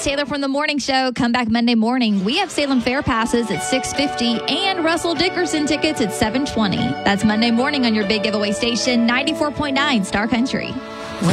It's Taylor from The Morning Show. Come back Monday morning. We have Salem Fair passes at 6:50 and Russell Dickerson tickets at 7:20. That's Monday morning on your big giveaway station, 94.9 Star Country.